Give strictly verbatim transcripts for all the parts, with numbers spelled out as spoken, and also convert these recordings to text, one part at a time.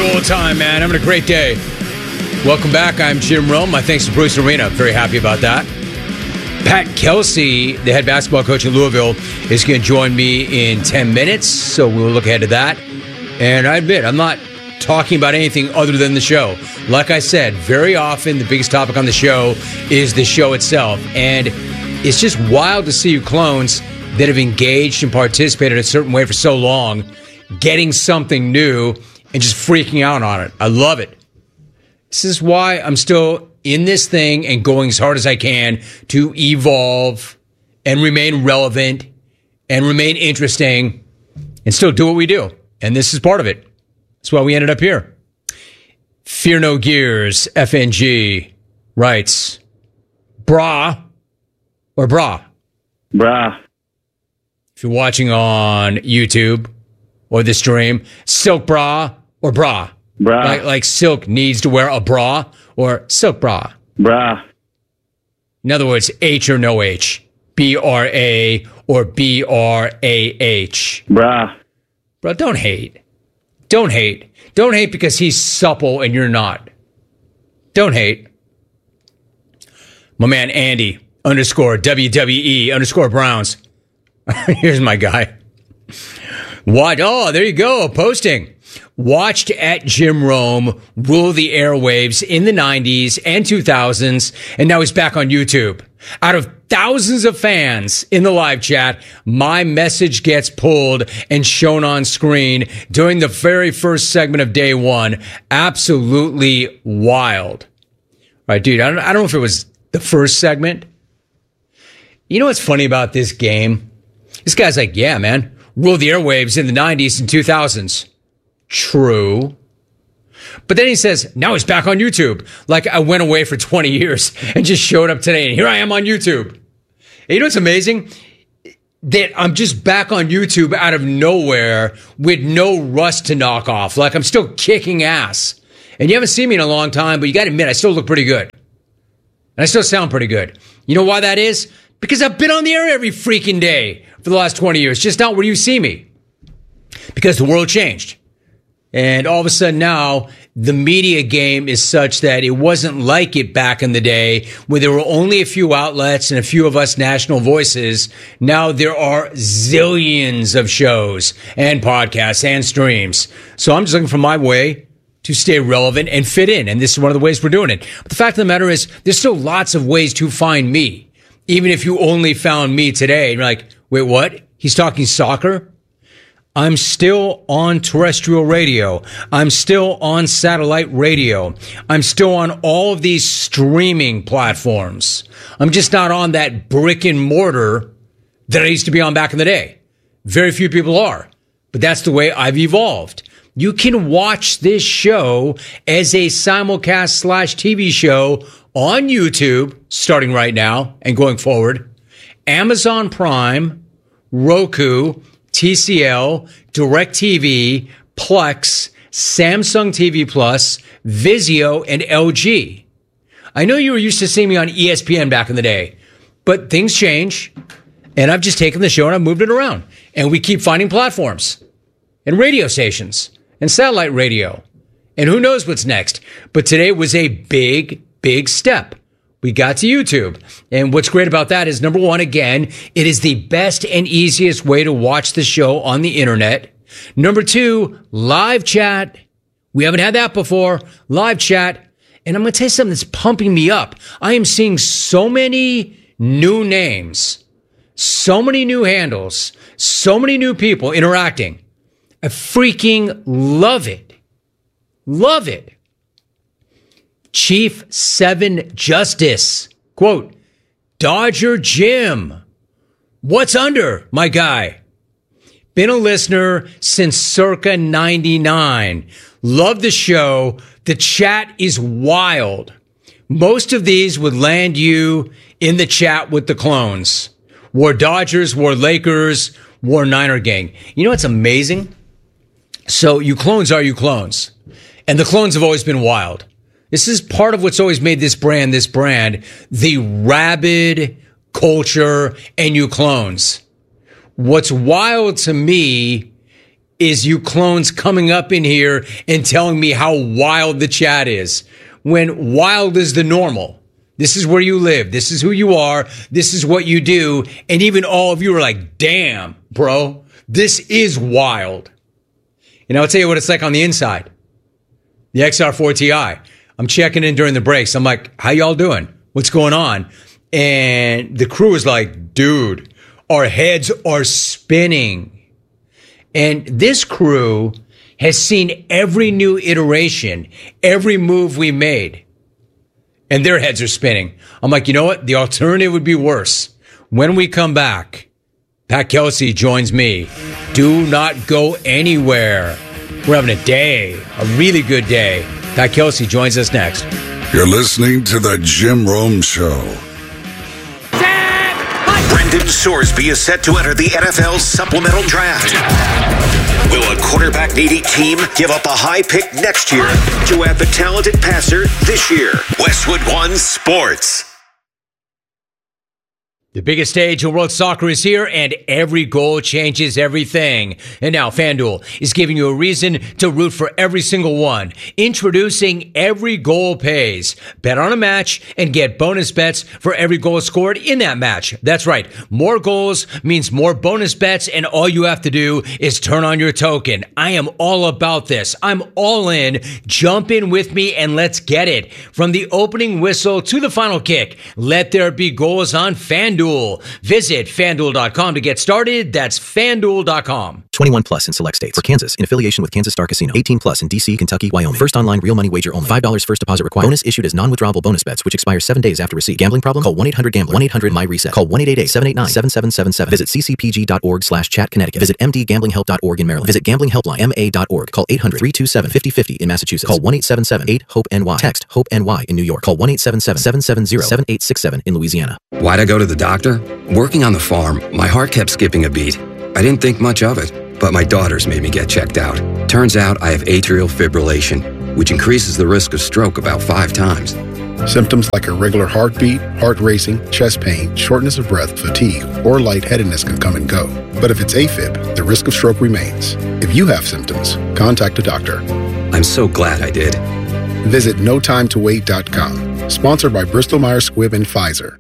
good old time, man. Having a great day. Welcome back. I'm Jim Rome. My thanks to Bruce Arena. Very happy about that. Pat Kelsey, the head basketball coach in Louisville, is going to join me in ten minutes, so we'll look ahead to that. And I admit, I'm not talking about anything other than the show. Like I said, very often the biggest topic on the show is the show itself. And it's just wild to see you clones that have engaged and participated a certain way for so long, getting something new and just freaking out on it. I love it. This is why I'm still in this thing and going as hard as I can to evolve and remain relevant and remain interesting and still do what we do. And this is part of it. That's why we ended up here. Fear No Gears, F N G, writes, brah or bra? Brah. If you're watching on YouTube or the stream, silk bra or bra? Bra. Like, like Silk needs to wear a bra or silk bra? Bra. In other words, H or no H. B R A or B R A H. Bra. Bro, don't hate. Don't hate. Don't hate because he's supple and you're not. Don't hate. My man Andy, underscore W W E, underscore Browns. Here's my guy. What? Oh, there you go. Posting. Watched at Jim Rome rule the airwaves in the nineties and two thousands, and now he's back on YouTube. Out of thousands of fans in the live chat, my message gets pulled and shown on screen during the very first segment of day one. Absolutely wild. All right, dude, I don't, I don't know if it was the first segment. You know what's funny about this game? This guy's like, yeah, man, ruled the airwaves in the nineties and two thousands. True. But then he says, now he's back on YouTube. Like I went away for twenty years and just showed up today. And here I am on YouTube. And you know what's amazing? That I'm just back on YouTube out of nowhere with no rust to knock off. Like I'm still kicking ass. And you haven't seen me in a long time, but you got to admit, I still look pretty good. And I still sound pretty good. You know why that is? Because I've been on the air every freaking day for the last twenty years. Just not where you see me. Because the world changed. And all of a sudden now, the media game is such that it wasn't like it back in the day where there were only a few outlets and a few of us national voices. Now there are zillions of shows and podcasts and streams. So I'm just looking for my way to stay relevant and fit in. And this is one of the ways we're doing it. But the fact of the matter is, there's still lots of ways to find me. Even if you only found me today, and you're like, wait, what? He's talking soccer? I'm still on terrestrial radio. I'm still on satellite radio. I'm still on all of these streaming platforms. I'm just not on that brick and mortar that I used to be on back in the day. Very few people are, but that's the way I've evolved. You can watch this show as a simulcast slash T V show on YouTube, starting right now and going forward, Amazon Prime, Roku, T C L, DirecTV, Plex, Samsung T V Plus, Vizio, and L G. I know you were used to seeing me on E S P N back in the day, but things change, and I've just taken the show and I've moved it around. And we keep finding platforms and radio stations and satellite radio. And who knows what's next. But today was a big, big step. We got to YouTube. And what's great about that is, number one, again, it is the best and easiest way to watch the show on the internet. Number two, live chat. We haven't had that before. Live chat. And I'm going to tell you something that's pumping me up. I am seeing so many new names, so many new handles, so many new people interacting. I freaking love it. Love it. Chief Seven Justice, quote, Dodger Jim, what's under, my guy? Been a listener since circa ninety-nine. Love the show. The chat is wild. Most of these would land you in the chat with the clones. War Dodgers, War Lakers, War Niner gang. You know what's amazing? So you clones are you clones. And the clones have always been wild. This is part of what's always made this brand, this brand, the rabid culture and you clones. What's wild to me is you clones coming up in here and telling me how wild the chat is, when wild is the normal. This is where you live. This is who you are. This is what you do. And even all of you are like, damn, bro, this is wild. And I'll tell you what it's like on the inside. The X R four Ti. I'm checking in during the breaks. I'm like, how y'all doing? What's going on? And the crew is like, dude, our heads are spinning. And this crew has seen every new iteration, every move we made. And their heads are spinning. I'm like, you know what? The alternative would be worse. When we come back, Pat Kelsey joins me. Do not go anywhere. We're having a day, a really good day. Pat Kelsey joins us next. You're listening to The Jim Rome Show. Brendan Sorsby is set to enter the N F L supplemental draft. Will a quarterback-needy team give up a high pick next year to add the talented passer this year? Westwood One Sports. The biggest stage in world soccer is here, and every goal changes everything. And now FanDuel is giving you a reason to root for every single one. Introducing Every Goal Pays. Bet on a match and get bonus bets for every goal scored in that match. That's right. More goals means more bonus bets, and all you have to do is turn on your token. I am all about this. I'm all in. Jump in with me and let's get it. From the opening whistle to the final kick, let there be goals on FanDuel. Visit FanDuel dot com to get started. That's FanDuel dot com. twenty-one plus in select states. For Kansas, in affiliation with Kansas Star Casino. eighteen plus in D C, Kentucky, Wyoming. First online real money wager only. five dollars first deposit required. Bonus issued as non-withdrawable bonus bets, which expires seven days after receipt. Gambling problem? Call one eight hundred gambler. one eight hundred M Y reset. Call one eight eight eight, seven eight nine, seven seven seven seven. Visit c c p g dot org slash chat Connecticut. Visit m d gambling help dot org in Maryland. Visit gambling helpline m a dot org. Call eight hundred, three two seven, five oh five oh in Massachusetts. Call one eight seven seven, eight, hope N Y. Text HOPE-NY in New York. Call one eight seven seven, seven seven zero, seven eight six seven in Louisiana. Why'd I go to the doctor? Working on the farm, my heart kept skipping a beat. I didn't think much of it, but my daughters made me get checked out. Turns out I have atrial fibrillation, which increases the risk of stroke about five times. Symptoms like irregular heartbeat, heart racing, chest pain, shortness of breath, fatigue, or lightheadedness can come and go. But if it's AFib, the risk of stroke remains. If you have symptoms, contact a doctor. I'm so glad I did. Visit no time to wait dot com. Sponsored by Bristol Myers Squibb and Pfizer.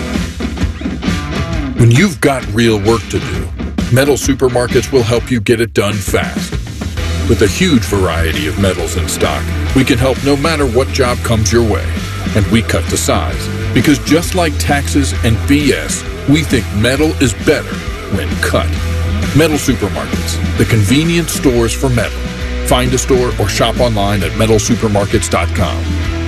When you've got real work to do, Metal Supermarkets will help you get it done fast. With a huge variety of metals in stock, we can help no matter what job comes your way. And we cut the size. Because just like taxes and B S, we think metal is better when cut. Metal Supermarkets, the convenient stores for metal. Find a store or shop online at metal supermarkets dot com.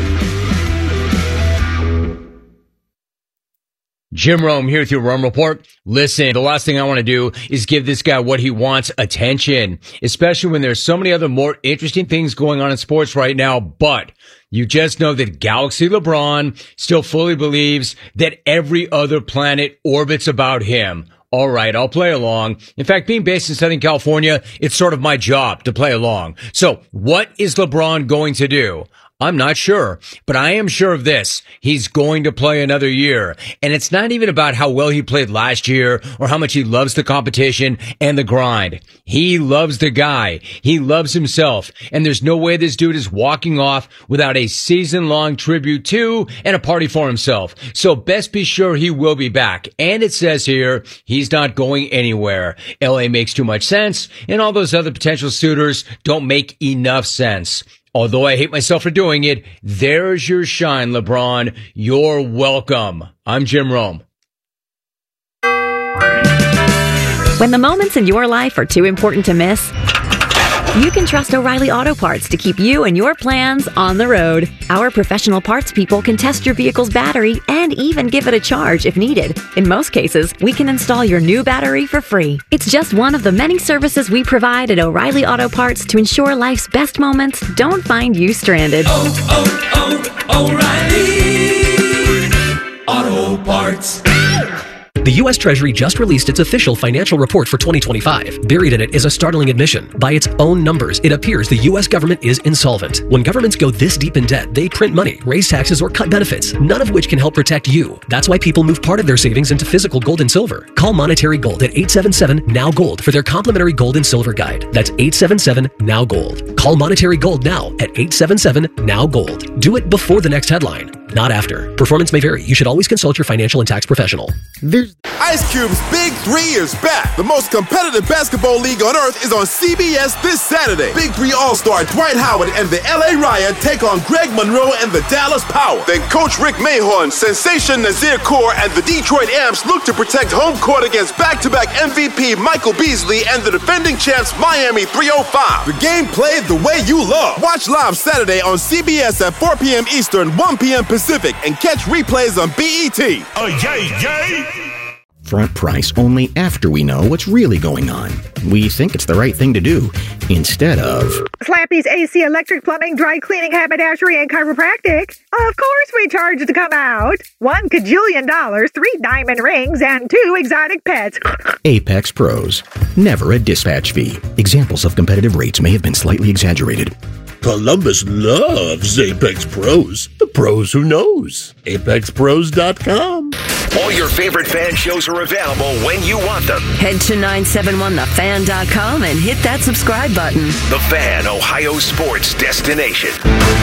Jim Rome here with your Rome Report. Listen, the last thing I want to do is give this guy what he wants, attention, especially when there's so many other more interesting things going on in sports right now. But you just know that Galaxy LeBron still fully believes that every other planet orbits about him. All right, I'll play along. In fact, being based in Southern California, it's sort of my job to play along. So what is LeBron going to do? I'm not sure, but I am sure of this. He's going to play another year. And it's not even about how well he played last year or how much he loves the competition and the grind. He loves the guy. He loves himself. And there's no way this dude is walking off without a season-long tribute to and a party for himself. So best be sure he will be back. And it says here, he's not going anywhere. L A makes too much sense, and all those other potential suitors don't make enough sense. Although I hate myself for doing it, there's your shine, LeBron. You're welcome. I'm Jim Rome. When the moments in your life are too important to miss, you can trust O'Reilly Auto Parts to keep you and your plans on the road. Our professional parts people can test your vehicle's battery and even give it a charge if needed. In most cases, we can install your new battery for free. It's just one of the many services we provide at O'Reilly Auto Parts to ensure life's best moments don't find you stranded. Oh, oh, oh, O'Reilly Auto Parts. The U S Treasury just released its official financial report for twenty twenty-five. Buried in it is a startling admission. By its own numbers, it appears the U S government is insolvent. When governments go this deep in debt, they print money, raise taxes, or cut benefits, none of which can help protect you. That's why people move part of their savings into physical gold and silver. Call Monetary Gold at eight seven seven, N O W, GOLD for their complimentary gold and silver guide. That's eight seven seven, N O W, GOLD. Call Monetary Gold now at eight seven seven, N O W, GOLD. Do it before the next headline, not after. Performance may vary. You should always consult your financial and tax professional. There's Ice Cube's Big Three is back. The most competitive basketball league on earth is on C B S this Saturday. Big Three All-Star Dwight Howard and the L A Riot take on Greg Monroe and the Dallas Power. Then Coach Rick Mahorn, Sensation Nazir Kaur, and the Detroit Amps look to protect home court against back-to-back M V P Michael Beasley and the defending champs Miami three oh five. The game played the way you love. Watch live Saturday on C B S at four p.m. Eastern, one p.m. Pacific, and catch replays on B E T. Oh, yay, yay! Front price only after we know what's really going on. We think it's the right thing to do, instead of... Slappy's A C, electric, plumbing, dry cleaning, haberdashery, and chiropractic. Of course we charge to come out. One cajillion dollars, three diamond rings, and two exotic pets. Apex Pros. Never a dispatch fee. Examples of competitive rates may have been slightly exaggerated. Columbus loves Apex Pros. The pros who knows. Apex Pros dot com. All your favorite fan shows are available when you want them. Head to nine seven one the fan dot com and hit that subscribe button. The Fan, Ohio sports destination.